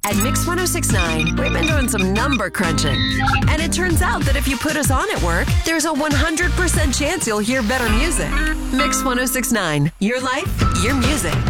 At Mix 1069, we've been doing some number crunching. And it turns out that if you put us on at work, there's a 100% chance you'll hear better music. Mix 1069, your life, your music.